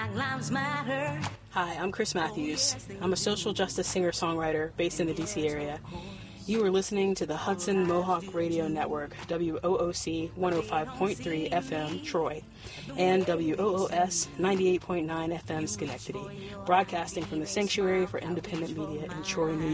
Black Lives Matter. Hi, I'm Chris Matthews. I'm a social justice singer-songwriter based in the D.C. area. You are listening to the Hudson Mohawk Radio Network, WOOC 105.3 FM, Troy, and WOOS 98.9 FM, Schenectady, broadcasting from the Sanctuary for Independent Media in Troy, New York.